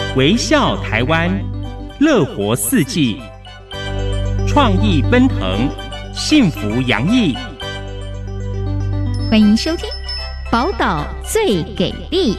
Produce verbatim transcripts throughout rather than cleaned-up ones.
微笑台湾，乐活四季，创意奔腾，幸福洋溢。 欢迎收听宝岛最给力。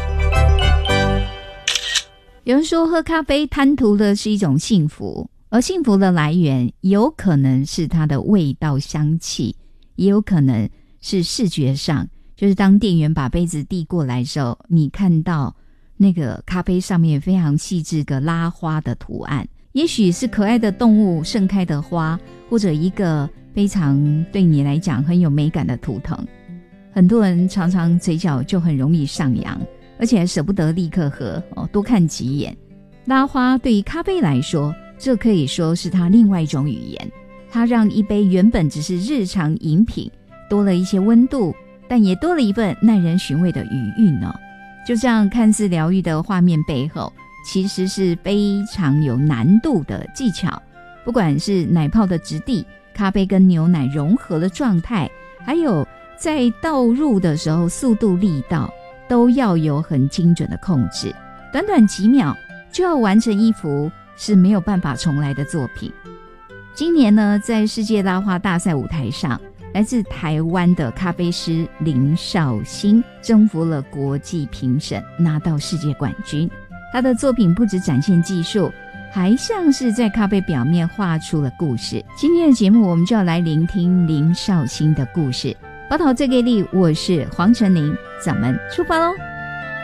有人说喝咖啡贪图的是一种幸福，而幸福的来源有可能是它的味道香气，也有可能是视觉上，就是当店员把杯子递过来的时候，你看到那个咖啡上面非常细致的拉花的图案，也许是可爱的动物盛开的花，或者一个非常对你来讲很有美感的图腾。很多人常常嘴角就很容易上扬，而且还舍不得立刻喝，哦，多看几眼。拉花对于咖啡来说，这可以说是它另外一种语言，它让一杯原本只是日常饮品多了一些温度，但也多了一份耐人寻味的余韵哦。就这样看似疗愈的画面背后，其实是非常有难度的技巧。不管是奶泡的质地、咖啡跟牛奶融合的状态，还有在倒入的时候速度力道，都要有很精准的控制。短短几秒就要完成一幅是没有办法重来的作品。今年呢，在世界拉花大赛舞台上，来自台湾的咖啡师林绍兴征服了国际评审，拿到世界冠军。他的作品不只展现技术，还像是在咖啡表面画出了故事。今天的节目，我们就要来聆听林绍兴的故事。宝岛最给力，我是黄晨林，咱们出发喽！